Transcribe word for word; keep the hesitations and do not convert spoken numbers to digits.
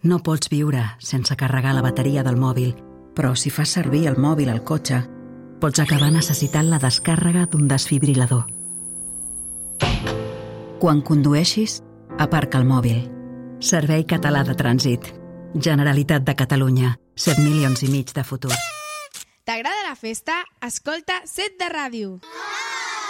No pots viure sense carregar la bateria del mòbil, però si fas servir el mòbil al cotxe, pots acabar necessitant la descàrrega d'un desfibrilador. Quan condueixis, aparca el mòbil. Servei Català de Trànsit. Generalitat de Catalunya. set milions i mig de futur. T'agrada la festa? Escolta Set de Ràdio.